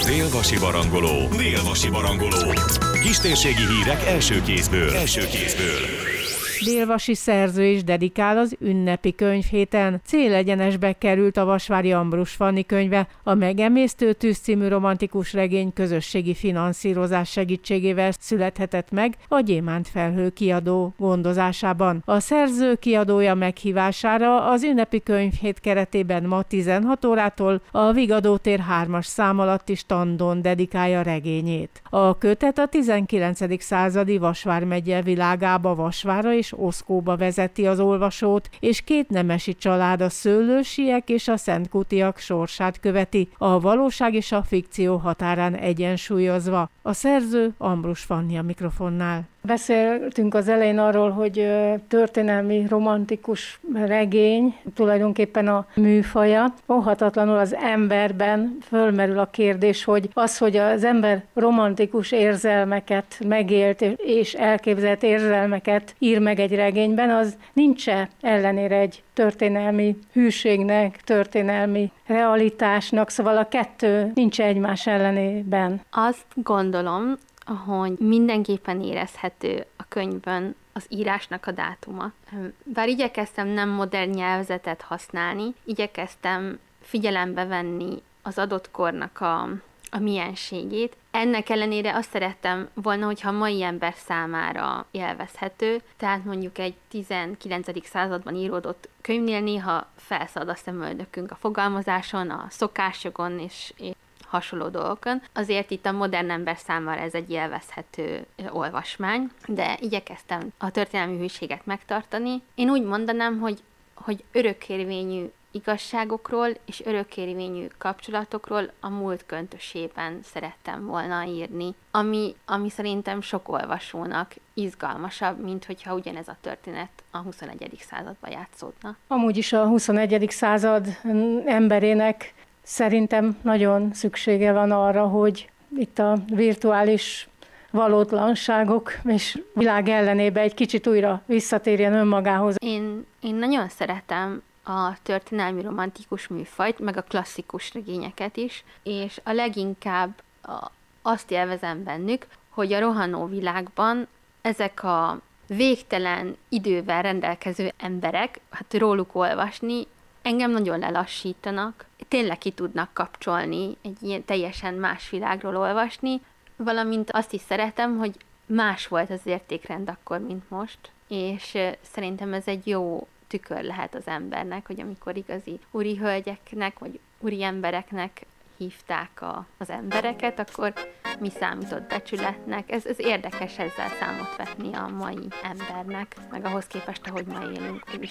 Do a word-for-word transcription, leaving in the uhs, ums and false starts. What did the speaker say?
Dél-Vasi Barangoló. Dél-Vasi Barangoló. Kistérségi hírek első kézből. Első kézből. Dél-Vasi szerző is dedikál az ünnepi könyvhéten. Célegyenesbe került a Vasvári Ambrus Fanni könyve, a Megemésztő tűz című romantikus regény közösségi finanszírozás segítségével születhetett meg a Gyémánt Felhő kiadó gondozásában. A szerző kiadója meghívására az ünnepi könyvhét keretében ma tizenhat órától a Vigadó tér hármas szám alatti standon dedikálja regényét. A kötet a tizenkilencedik századi Vas vármegye világába, Vasvárra és Oszkóba vezeti az olvasót, és két nemesi család, a Szőlősiek és a Szentkutiak sorsát követi, a valóság és a fikció határán egyensúlyozva. A szerző Ambrus Fanni a mikrofonnál. Beszéltünk az elején arról, hogy történelmi romantikus regény, tulajdonképpen a műfaja. Óhatatlanul az emberben fölmerül a kérdés, hogy az, hogy az ember romantikus érzelmeket megélt és elképzelt érzelmeket ír meg egy regényben, az nincs-e ellenére egy történelmi hűségnek, történelmi realitásnak, szóval a kettő nincs egymás ellenében. Azt gondolom, hogy mindenképpen érezhető a könyvben az írásnak a dátuma. Bár igyekeztem nem modern nyelvezetet használni, igyekeztem figyelembe venni az adott kornak a, a mienségét. Ennek ellenére azt szerettem volna, hogyha a mai ember számára élvezhető, tehát mondjuk egy tizenkilencedik században íródott könyvnél néha felszalad a szemöldökünk a fogalmazáson, a szokásjogon és, és hasonló dolgokon. Azért itt a modern ember számára ez egy élvezhető olvasmány, de igyekeztem a történelmi hűséget megtartani. Én úgy mondanám, hogy, hogy örökérvényű igazságokról és örökérvényű kapcsolatokról a múlt köntösében szerettem volna írni, ami, ami szerintem sok olvasónak izgalmasabb, mint hogyha ugyanez a történet a huszonegyedik században játszódna. Amúgy is a huszonegyedik század emberének szerintem nagyon szüksége van arra, hogy itt a virtuális valótlanságok és világ ellenébe egy kicsit újra visszatérjen önmagához. Én, én nagyon szeretem a történelmi romantikus műfajt, meg a klasszikus regényeket is, és a leginkább a, azt élvezem bennük, hogy a rohanó világban ezek a végtelen idővel rendelkező emberek, hát róluk olvasni, engem nagyon lelassítanak, tényleg ki tudnak kapcsolni, egy ilyen teljesen más világról olvasni, valamint azt is szeretem, hogy más volt az értékrend akkor, mint most, és szerintem ez egy jó tükör lehet az embernek, hogy amikor igazi úri hölgyeknek, vagy úri embereknek hívták a, az embereket, akkor mi számított becsületnek. Ez, ez érdekes ezzel számot vetni a mai embernek, meg ahhoz képest, ahogy ma élünk.